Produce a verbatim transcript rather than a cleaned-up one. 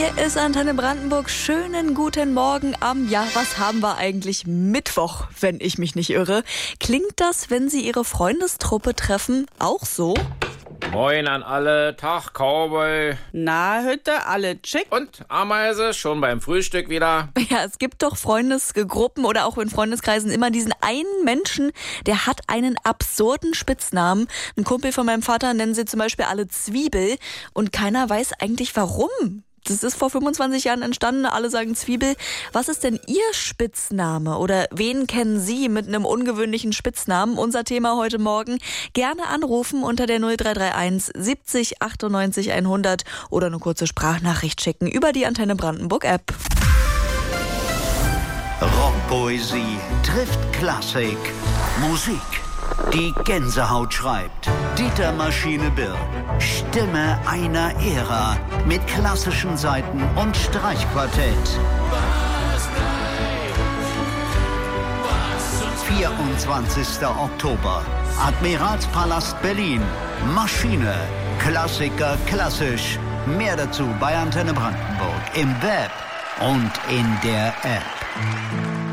Hier ist Antenne Brandenburg. Schönen guten Morgen am, ja, was haben wir eigentlich? Mittwoch, wenn ich mich nicht irre. Klingt das, wenn Sie Ihre Freundestruppe treffen, auch so? Moin an alle, Tag Cowboy. Na, Hütte, alle chick. Und Ameise, schon beim Frühstück wieder? Ja, es gibt doch Freundesgruppen oder auch in Freundeskreisen immer diesen einen Menschen, der hat einen absurden Spitznamen. Ein Kumpel von meinem Vater nennen sie zum Beispiel alle Zwiebel und keiner weiß eigentlich warum. Das ist vor fünfundzwanzig Jahren entstanden, alle sagen Zwiebel. Was ist denn Ihr Spitzname oder wen kennen Sie mit einem ungewöhnlichen Spitznamen? Unser Thema heute Morgen. Gerne anrufen unter der null drei drei eins siebzig achtundneunzig hundert oder eine kurze Sprachnachricht schicken über die Antenne Brandenburg App. Rockpoesie trifft Klassik. Musik, die Gänsehaut schreibt. Dieter Maschine Birr, Stimme einer Ära mit klassischen Saiten und Streichquartett. vierundzwanzigster Oktober, Admiralspalast Berlin. Maschine, Klassiker klassisch. Mehr dazu bei Antenne Brandenburg im Web und in der App.